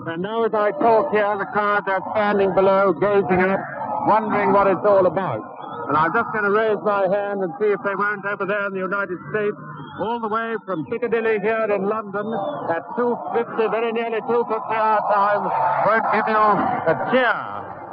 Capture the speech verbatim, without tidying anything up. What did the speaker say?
And now as I talk here, the crowd are standing below, gazing up, wondering what it's all about. And I'm just going to raise my hand and see if they won't over there in the United States, all the way from Piccadilly here in London at two fifty, very nearly two fifty our time, won't give you a cheer.